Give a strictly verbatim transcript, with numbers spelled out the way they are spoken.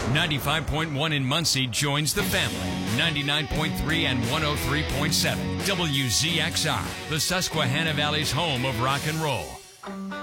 ninety-five point one in Muncie joins the family. ninety-nine point three and one oh three point seven. W Z X R, the Susquehanna Valley's home of rock and roll.